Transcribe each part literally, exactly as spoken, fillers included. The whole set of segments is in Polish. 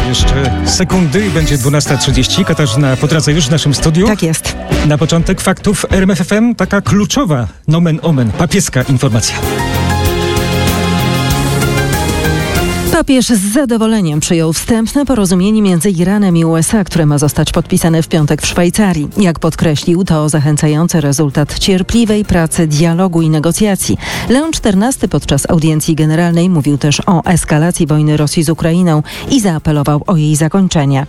Jeszcze sekundy i będzie dwunasta trzydzieści. Katarzyna po drodze już w naszym studiu. Tak jest. Na początek faktów R M F F M, taka kluczowa, nomen omen, papieska informacja. Papież z zadowoleniem przyjął wstępne porozumienie między Iranem i U S A, które ma zostać podpisane w piątek w Szwajcarii. Jak podkreślił, to zachęcający rezultat cierpliwej pracy, dialogu i negocjacji. Leon czternasty podczas audiencji generalnej mówił też o eskalacji wojny Rosji z Ukrainą i zaapelował o jej zakończenie.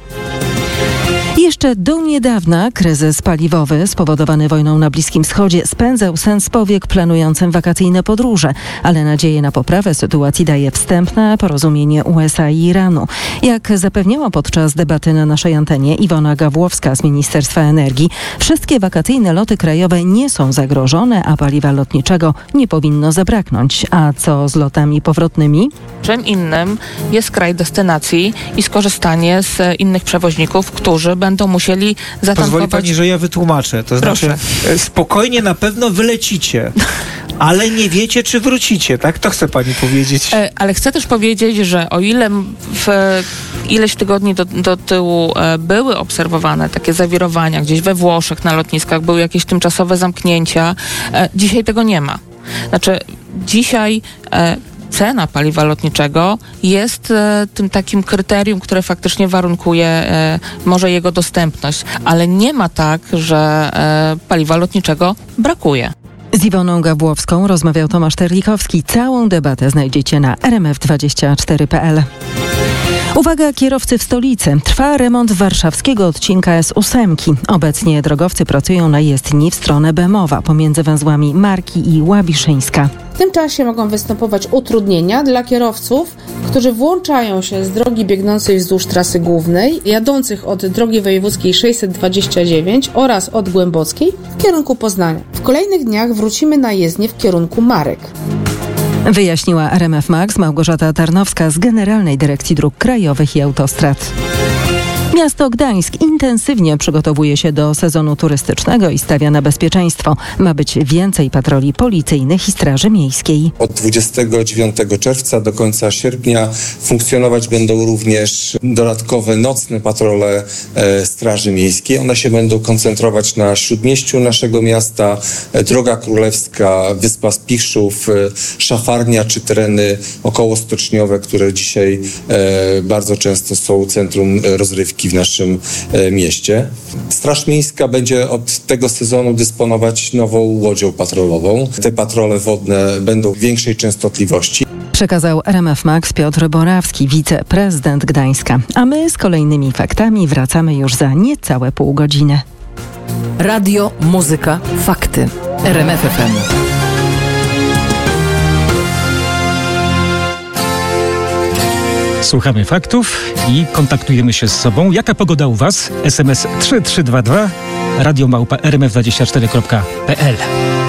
Jeszcze do niedawna kryzys paliwowy spowodowany wojną na Bliskim Wschodzie spędzał sens powiek planującym wakacyjne podróże, ale nadzieję na poprawę sytuacji daje wstępne porozumienie U S A i Iranu. Jak zapewniała podczas debaty na naszej antenie Iwona Gawłowska z Ministerstwa Energii, wszystkie wakacyjne loty krajowe nie są zagrożone, a paliwa lotniczego nie powinno zabraknąć. A co z lotami powrotnymi? Czym innym jest kraj destynacji i skorzystanie z innych przewoźników, którzy będą musieli zatankować. Pozwoli pani, że ja wytłumaczę. To Proszę. znaczy, spokojnie na pewno wylecicie, ale nie wiecie, czy wrócicie, tak? To chce pani powiedzieć. E, ale chcę też powiedzieć, że o ile w ileś tygodni do, do tyłu e, były obserwowane takie zawirowania gdzieś we Włoszech na lotniskach, były jakieś tymczasowe zamknięcia, e, dzisiaj tego nie ma. Znaczy, dzisiaj e, cena paliwa lotniczego jest e, tym takim kryterium, które faktycznie warunkuje e, może jego dostępność, ale nie ma tak, że e, paliwa lotniczego brakuje. Z Iwoną Gawłowską rozmawiał Tomasz Terlikowski. Całą debatę znajdziecie na r m f dwadzieścia cztery kropka p l. Uwaga, kierowcy w stolicy. Trwa remont warszawskiego odcinka S osiem. Obecnie drogowcy pracują na jezdni w stronę Bemowa pomiędzy węzłami Marki i Łabiszyńska. W tym czasie mogą występować utrudnienia dla kierowców, którzy włączają się z drogi biegnącej wzdłuż trasy głównej, jadących od drogi wojewódzkiej sześćset dwadzieścia dziewięć oraz od Głębockiej w kierunku Poznania. W kolejnych dniach wrócimy na jezdnię w kierunku Marek. Wyjaśniła R M F Max Małgorzata Tarnowska z Generalnej Dyrekcji Dróg Krajowych i Autostrad. Miasto Gdańsk intensywnie przygotowuje się do sezonu turystycznego i stawia na bezpieczeństwo. Ma być więcej patroli policyjnych i straży miejskiej. Od dwudziestego dziewiątego czerwca do końca sierpnia funkcjonować będą również dodatkowe nocne patrole e, straży miejskiej. One się będą koncentrować na śródmieściu naszego miasta, e, Droga Królewska, Wyspa Spichrzów, e, Szafarnia czy tereny okołostoczniowe, które dzisiaj e, bardzo często są centrum rozrywki w naszym e, mieście. Straż Miejska będzie od tego sezonu dysponować nową łodzią patrolową. Te patrole wodne będą większej częstotliwości. Przekazał R M F Max Piotr Borawski, wiceprezydent Gdańska. A my z kolejnymi faktami wracamy już za niecałe pół godziny. Radio, muzyka, fakty. R M F F M. Słuchamy faktów i kontaktujemy się z sobą. Jaka pogoda u Was? S M S trzy trzy dwa dwa, radio małpa r m f dwadzieścia cztery kropka p l.